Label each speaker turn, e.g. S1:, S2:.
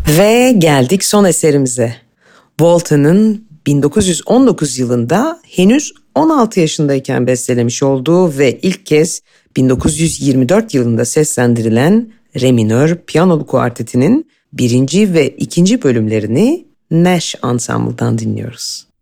S1: Ve geldik son eserimize. Walton'ın 1919 yılında henüz 16 yaşındayken bestelemiş olduğu ve ilk kez 1924 yılında seslendirilen Re minör piyanolu kuartetinin 1. ve 2. bölümlerini Nash Ensemble'dan dinliyoruz.